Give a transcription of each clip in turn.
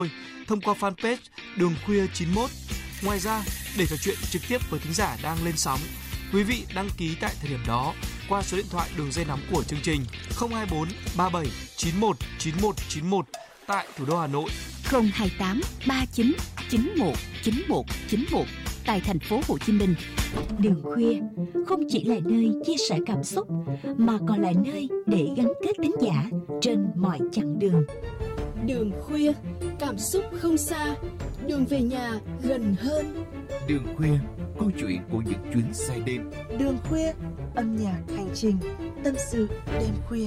thông qua fanpage Đường Khuya 91. Ngoài ra, để trò chuyện trực tiếp với thính giả đang lên sóng, quý vị đăng ký tại thời điểm đó qua số điện thoại đường dây nóng của chương trình 024 37 91 91 91 tại thủ đô Hà Nội, 028 39 91 91 91 tại thành phố Hồ Chí Minh. Đường Khuya không chỉ là nơi chia sẻ cảm xúc mà còn là nơi để gắn kết thính giả trên mọi chặng đường. Đường Khuya, cảm xúc không xa, đường về nhà gần hơn. Đường Khuya, câu chuyện của những chuyến xe đêm. Đường Khuya, âm nhạc hành trình, tâm sự đêm khuya.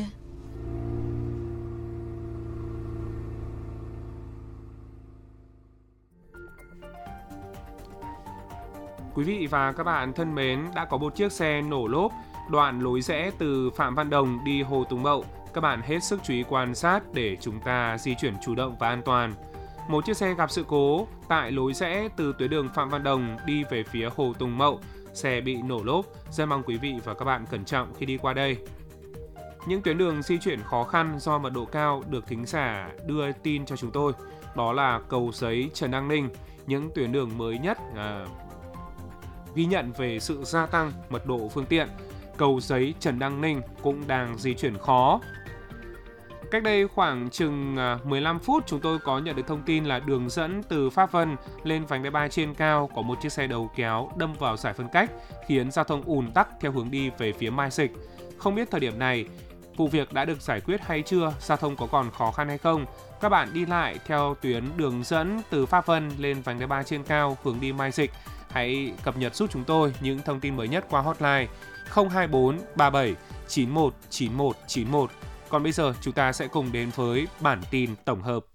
Quý vị và các bạn thân mến, đã có một chiếc xe nổ lốp đoạn lối rẽ từ Phạm Văn Đồng đi Hồ Tùng Mậu. Các bạn hết sức chú ý quan sát để chúng ta di chuyển chủ động và an toàn. Một chiếc xe gặp sự cố tại lối rẽ từ tuyến đường Phạm Văn Đồng đi về phía Hồ Tùng Mậu. Xe bị nổ lốp, rất mong quý vị và các bạn cẩn trọng khi đi qua đây. Những tuyến đường di chuyển khó khăn do mật độ cao được thính giả đưa tin cho chúng tôi. Đó là Cầu Giấy, Trần Đăng Ninh, những tuyến đường mới nhất ghi nhận về sự gia tăng mật độ phương tiện. Cầu Giấy, Trần Đăng Ninh cũng đang di chuyển khó. Cách đây khoảng chừng 15 phút chúng tôi có nhận được thông tin là đường dẫn từ Pháp Vân lên vành đai 3 trên cao có một chiếc xe đầu kéo đâm vào giải phân cách khiến giao thông ùn tắc theo hướng đi về phía Mai Dịch. Không biết thời điểm này vụ việc đã được giải quyết hay chưa, giao thông có còn khó khăn hay không. Các bạn đi lại theo tuyến đường dẫn từ Pháp Vân lên vành đai 3 trên cao hướng đi Mai Dịch, hãy cập nhật giúp chúng tôi những thông tin mới nhất qua hotline 024 37 91 91 91. Còn bây giờ chúng ta sẽ cùng đến với bản tin tổng hợp.